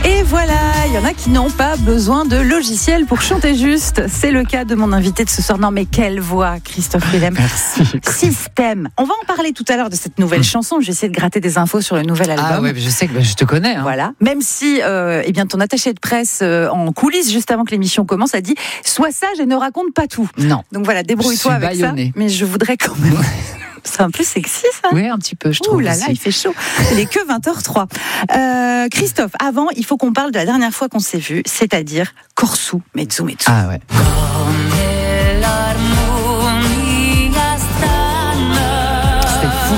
Et voilà, il y en a qui n'ont pas besoin de logiciel pour chanter juste. C'est le cas de mon invité de ce soir. Non mais quelle voix, Christophe Willem. Merci. Système. On va en parler tout à l'heure de cette nouvelle chanson. Je vais essayer de gratter des infos sur le nouvel album. Ah ouais, je sais que je te connais. Hein. Voilà. Même si, ton attaché de presse en coulisses juste avant que l'émission commence a dit sois sage et ne raconte pas tout. Non. Donc voilà, débrouille-toi avec bâillonné. ça. Mais je voudrais quand même. C'est un peu sexy, ça. Oui, un petit peu, je trouve. Ouh là là, aussi. il fait chaud. Il est que 20h03. Christophe, avant, il faut qu'on parle de la dernière fois qu'on s'est vu, c'est-à-dire Corsu Mezzo Mezzo. Ah ouais. C'est fou.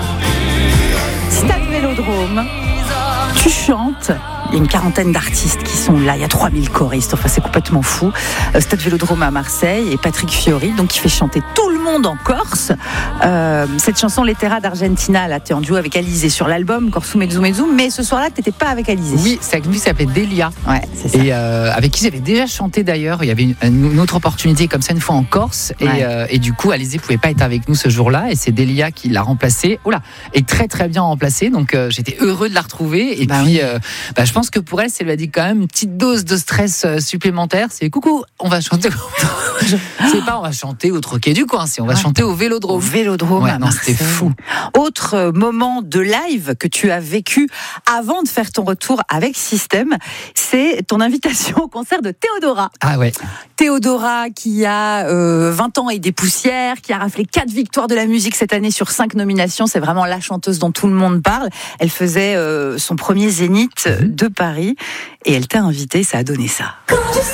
Stade Vélodrome. Tu chantes. Il y a une quarantaine d'artistes qui sont là. Il y a 3000 choristes. Enfin, c'est complètement fou. Stade Vélodrome à Marseille et Patrick Fiori, donc qui fait chanter tout le monde en Corse. Cette chanson Lettera d'Argentina, là, t'es en duo avec Alizé sur l'album Corsu Mezzo Mezzo, mais ce soir-là, t'étais pas avec Alizé. Oui, c'est avec lui qui s'appelait Delia. Ouais, c'est ça. Et avec qui j'avais déjà chanté d'ailleurs. Il y avait une autre opportunité comme ça une fois en Corse. Ouais. Et du coup, Alizé pouvait pas être avec nous ce jour-là. Et c'est Delia qui l'a remplacée. Oula, et très très bien remplacée. Donc j'étais heureux de la retrouver. Et puis, je pense que pour elle, ça lui a dit quand même une petite dose de stress supplémentaire. C'est coucou, on va chanter. C'est pas on va chanter au Troquet du coin, c'est on va chanter au Vélodrome. Au Vélodrome, Ouais, à non, Marseille. c'était fou. Autre moment de live que tu as vécu avant de faire ton retour avec Système, c'est ton invitation au concert de Théodora. Ah ouais. Théodora qui a 20 ans et des poussières, qui a raflé 4 victoires de la musique cette année sur 5 nominations. C'est vraiment la chanteuse dont tout le monde parle. Elle faisait son premier zénith de Paris et elle t'a invité, ça a donné ça.